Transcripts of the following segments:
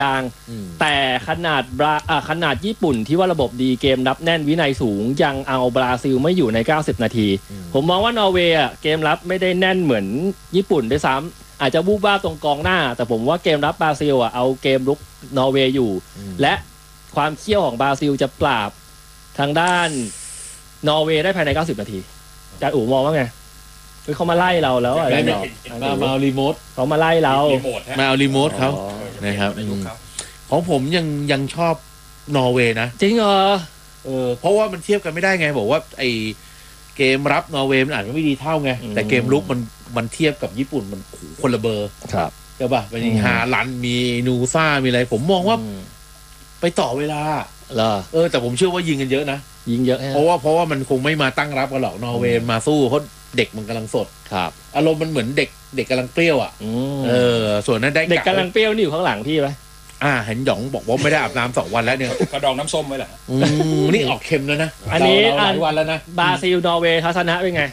างแต่ขนาดญี่ปุ่นที่ว่าระบบดีเกมรับแน่นวินัยสูงยังเอาบราซิลไม่อยู่ใน90นาทีผมมองว่านอร์เวย์เกมรับไม่ได้แน่นเหมือนญี่ปุ่นด้วยซ้ำอาจจะวูบวาบตรงกองหน้าแต่ผมว่าเกมรับบราซิลเอาเกมรุกนอร์เวย์อยู่และความเขี้ยวของบราซิลจะปราบทางด้านนอร์เวย์ได้ภายใน90นาทีอาจารย์อู๋มองว่าไงเขามาไล่เราแล้วอะไรเนาะมาเอารีโมทเขามาไล่เรามาเอารีโมทเขานะครับของผมยังชอบนอร์เวย์นะจริงเหรอเพราะว่ามันเทียบกันไม่ได้ไงบอกว่าไอเกมรับนอร์เวย์มันอาจจะไม่ดีเท่าไงแต่เกมลุกมันเทียบกับญี่ปุ่นมันคนละเบอร์ครับใช่ป่ะมีฮาลันมีนูซ่ามีอะไรผมมองว่าไปต่อเวลาแต่ผมเชื่อว่ายิงกันเยอะนะยิงเยอะเพราะว่ามันคงไม่มาตั้งรับกันหรอกนอร์เวย์มาสู้เพราะเด็กมันกำลังสดครับอารมณ์มันเหมือนเด็กกำลังเปรี้ยวส่วนนั้นได้เด็กกำลังเปรี้ยวนี่อยู่ข้างหลังพี่ไหมเห็นหยองบอกว่าไม่ได้อาบน้ำ2 วันแล้วเนี่ยกระดองน้ำส้มไว้เหรอนี่ออกเค็มแล้วนะอันนี้หลายวันแล้วนะบราซิลนอร์เวย์ทัศนะเป็นไง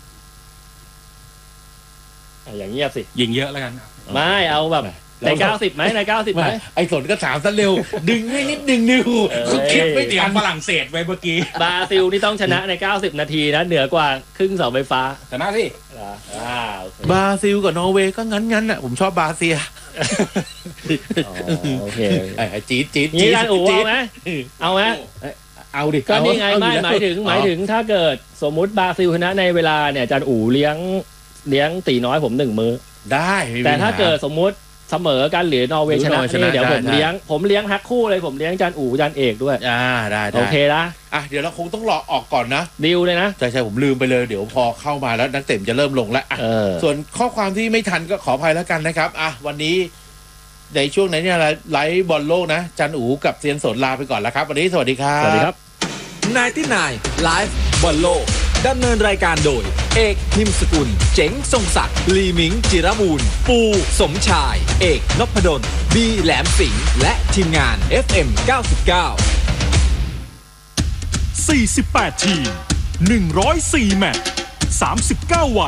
อย่างเงียบสิยิงเยอะแล้วกันไม่เอาแบบใน90ไหมใน90ไหมไอ้สนก็ถามซะเร็วดึงให้นิดนึงนิวคือคิดไม่ทันฝรั่งเศสไว้เมื่อกี้บราซิลนี่ต้องชนะใน90นาทีนะเหนือกว่าครึ่งเสาไฟฟ้าชนะสิบราซิลกับนอร์เวย์ก็งั้นน่ะผมชอบบราซิลโอเคจี๊ดนี่การอู๋เอาไหมเอาดิก็นี่ไงไม่หมายถึงถ้าเกิดสมมุติบราซิลชนะในเวลาเนี่ยอาจารย์อู๋เลี้ยงตีน้อยผม1 มื้อได้แต่ถ้าเกิดสมมุติเสมอกันหรือนอร์เวย์ชนะนี่เดี๋ยวผมเลี้ยงทักคู่เลยผมเลี้ยงอาจารย์อู๋อาจารย์เอกด้วยได้โอเคนะเดี๋ยวเราคงต้องรอออกก่อนนะดิวเลยนะใช่ผมลืมไปเลยเดี๋ยวพอเข้ามาแล้วนักเตะจะเริ่มลงแล้วส่วนข้อความที่ไม่ทันก็ขออภัยแล้วกันนะครับวันนี้ในช่วงไหนเนี่ยไลฟ์บอลโลกนะจันอู๋กับเซียนสนลาไปก่อนแล้วครับวันนี้สวัสดีครับสวัสดีครับ 99ไลฟ์บอลโลกดำเนินรายการโดยเอกพิมพ์สกุลเจ๋งทรงศักดิ์ลีมิงจิรบูรณ์ปูสมชายเอกนพดลบีแหลมสิงห์และทีมงาน FM 99 48 ทีม 104 แมตช์ 39 วัน